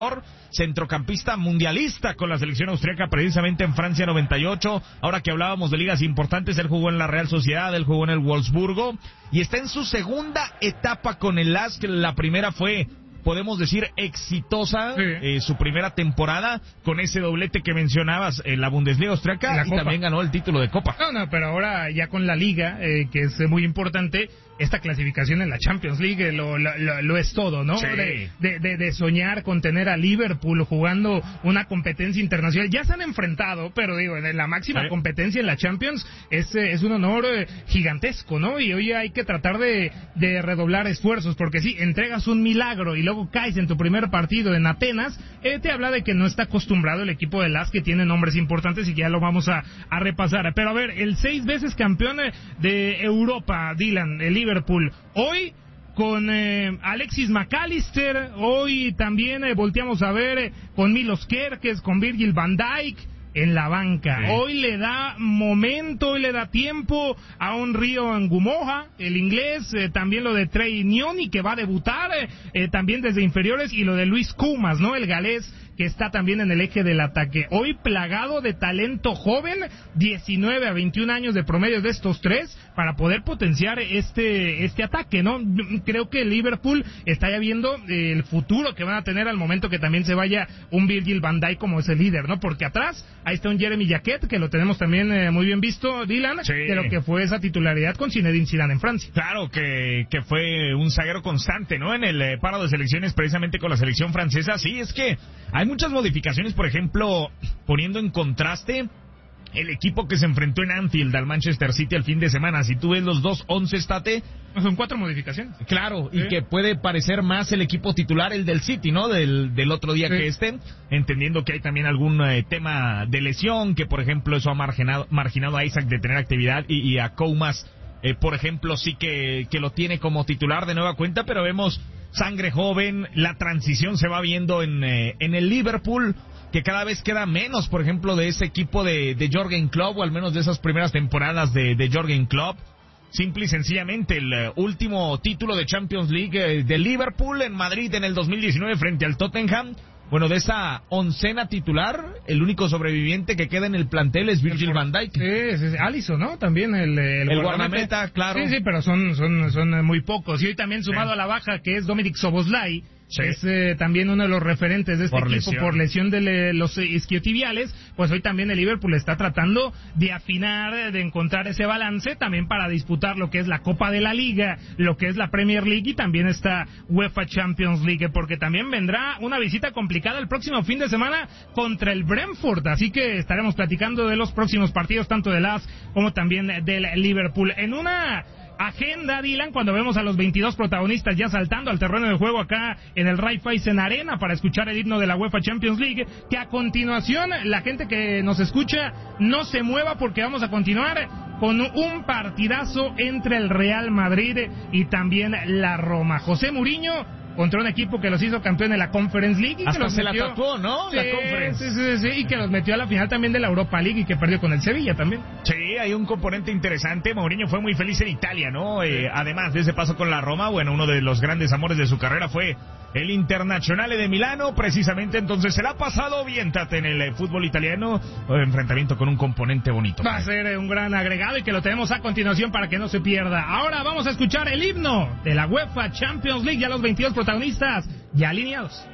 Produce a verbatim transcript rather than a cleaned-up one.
centrocampista mundialista con la selección austríaca precisamente en Francia noventa y ocho. Ahora que hablábamos de ligas importantes, él jugó en la Real Sociedad, él jugó en el Wolfsburgo y está en su segunda etapa con el L A S, que la primera fue, podemos decir, exitosa, sí. eh, su primera temporada con ese doblete que mencionabas en la Bundesliga austríaca y Copa. También ganó el título de Copa. No, no, pero ahora ya con la Liga, eh, que es muy importante, esta clasificación en la Champions League lo, lo, lo, lo es todo, ¿no? Sí. De, de, de, de soñar con tener a Liverpool jugando una competencia internacional. Ya se han enfrentado, pero digo, en la máxima sí. competencia en la Champions es, es un honor gigantesco, ¿no? Y hoy hay que tratar de, de redoblar esfuerzos, porque si entregas un milagro y luego caes en tu primer partido en Atenas, eh, te habla de que no está acostumbrado el equipo de L A S, que tiene nombres importantes y que ya lo vamos a, a repasar. Pero a ver, el seis veces campeón de Europa, Dylan, el Liverpool, hoy con eh, Alexis McAllister, hoy también eh, volteamos a ver eh, con Milos Kerkez, con Virgil van Dijk en la banca. Sí. Hoy le da momento, hoy le da tiempo a un Río Ngumoha, el inglés, eh, también lo de Trey Nyoni, que va a debutar eh, eh, también desde inferiores, y lo de Luis Kumas, ¿no? El galés, que está también en el eje del ataque. Hoy plagado de talento joven, diecinueve a veintiún años de promedio de estos tres, para poder potenciar este este ataque, ¿no? Creo que el Liverpool está ya viendo eh, el futuro que van a tener al momento que también se vaya un Virgil van Dijk como ese líder, ¿no? Porque atrás ahí está un Jeremy Jacquet, que lo tenemos también eh, muy bien visto, Dylan, sí. de lo que fue esa titularidad con Zinedine Zidane en Francia. Claro, que, que fue un zaguero constante, ¿no? En el eh, paro de selecciones, precisamente con la selección francesa. Sí, es que hay muchas modificaciones, por ejemplo, poniendo en contraste el equipo que se enfrentó en Anfield al Manchester City el fin de semana. Si tú ves los dos once, State, son cuatro modificaciones. Claro, sí. y que puede parecer más el equipo titular, el del City, ¿no? Del, del otro día sí. que estén, entendiendo que hay también algún eh, tema de lesión, que por ejemplo eso ha marginado, marginado a Isaac de tener actividad, y, y a Koumas, eh, por ejemplo, sí que, que lo tiene como titular de nueva cuenta, pero vemos sangre joven, la transición se va viendo en, eh, en el Liverpool, que cada vez queda menos, por ejemplo, de ese equipo de, de Jürgen Klopp, o al menos de esas primeras temporadas de, de Jürgen Klopp. Simple y sencillamente el uh, último título de Champions League eh, de Liverpool en Madrid en el dos mil diecinueve frente al Tottenham. Bueno, de esa oncena titular, el único sobreviviente que queda en el plantel es Virgil van Dijk. Sí, sí, sí. Alisson, ¿no? También el, el, el guardameta, claro. Sí, sí, pero son, son, son muy pocos. Y hoy también sumado sí. a la baja, que es Dominic Szoboszlai, sí. es eh, también uno de los referentes de este por equipo lesión. por lesión de le, los isquiotibiales. Pues hoy también el Liverpool está tratando de afinar, de encontrar ese balance también para disputar lo que es la Copa de la Liga, lo que es la Premier League y también esta UEFA Champions League, porque también vendrá una visita complicada el próximo fin de semana contra el Brentford. Así que estaremos platicando de los próximos partidos, tanto del A S como también del Liverpool. En una agenda, Dylan, cuando vemos a los veintidós protagonistas ya saltando al terreno de juego acá en el Raiffeisen Arena para escuchar el himno de la UEFA Champions League, que a continuación la gente que nos escucha no se mueva, porque vamos a continuar con un partidazo entre el Real Madrid y también la Roma. José Mourinho contra un equipo que los hizo campeón de la Conference League. Y Hasta que los se metió, la tatuó, ¿no? Sí, la Conference. Sí, sí, sí, y que los metió a la final también de la Europa League y que perdió con el Sevilla también. Sí, hay un componente interesante. Mourinho fue muy feliz en Italia, ¿no? Eh, además de ese paso con la Roma, bueno, uno de los grandes amores de su carrera fue el Internazionale de Milano, precisamente. Entonces se la ha pasado bien, Tate, en el eh, fútbol italiano. Enfrentamiento con un componente bonito. Va a ser eh, un gran agregado y que lo tenemos a continuación para que no se pierda. Ahora vamos a escuchar el himno de la UEFA Champions League, ya los veintidós protagonistas ya alineados.